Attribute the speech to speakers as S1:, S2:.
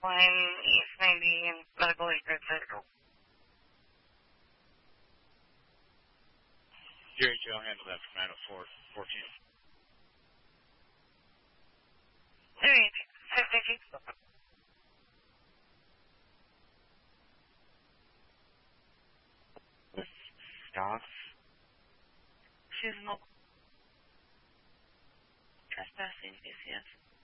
S1: Line East 90 and Medical Acres Circle.
S2: Jerry Joe, handle that from 904-14.
S1: Alright, 52.
S3: Stops.
S1: She's not trespassing, yes.